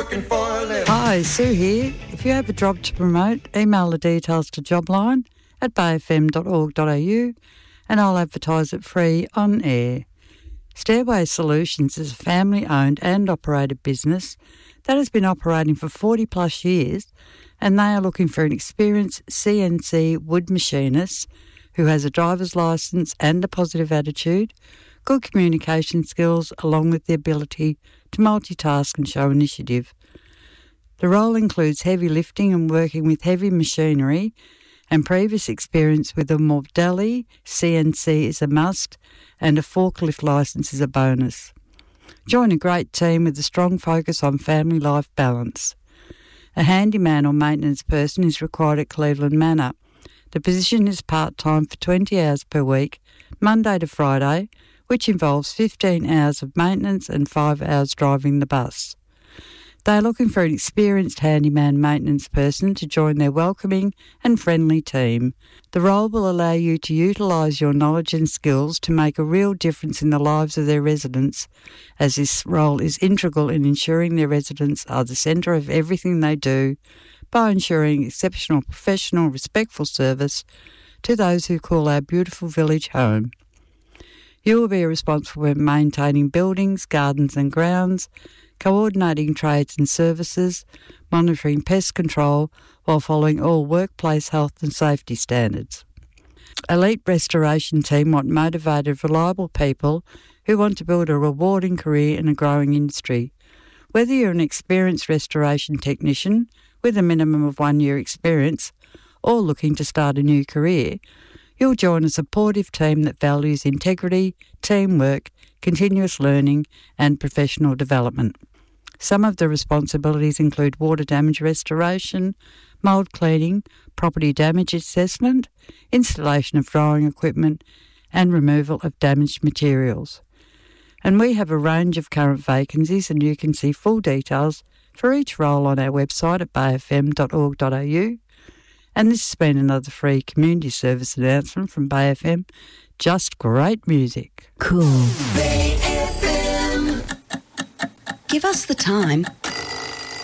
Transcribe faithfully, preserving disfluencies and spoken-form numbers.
working for a living. Hi, Sue here. If you have a job to promote, email the details to jobline at bay f m dot org dot a u and I'll advertise it free on air. Stairway Solutions is a family-owned and operated business that has been operating for forty plus years, and they are looking for an experienced C N C wood machinist who has a driver's licence and a positive attitude, good communication skills along with the ability to multitask and show initiative. The role includes heavy lifting and working with heavy machinery, and previous experience with a Mordelli C N C is a must, and a forklift licence is a bonus. Join a great team with a strong focus on family life balance. A handyman or maintenance person is required at Cleveland Manor. The position is part-time for twenty hours per week, Monday to Friday, which involves fifteen hours of maintenance and five hours driving the bus. They are looking for an experienced handyman maintenance person to join their welcoming and friendly team. The role will allow you to utilise your knowledge and skills to make a real difference in the lives of their residents, as this role is integral in ensuring their residents are the centre of everything they do by ensuring exceptional professional, respectful service to those who call our beautiful village home. You will be responsible for maintaining buildings, gardens and grounds, coordinating trades and services, monitoring pest control while following all workplace health and safety standards. Elite Restoration Team want motivated, reliable people who want to build a rewarding career in a growing industry. Whether you're an experienced restoration technician with a minimum of one year experience or looking to start a new career, you'll join a supportive team that values integrity, teamwork, continuous learning and professional development. Some of the responsibilities include water damage restoration, mould cleaning, property damage assessment, installation of drying equipment and removal of damaged materials. And we have a range of current vacancies, and you can see full details for each role on our website at bay f m dot org dot a u. And this has been another free community service announcement from Bay F M. Just great music. Cool. Bay F M. Give us the time.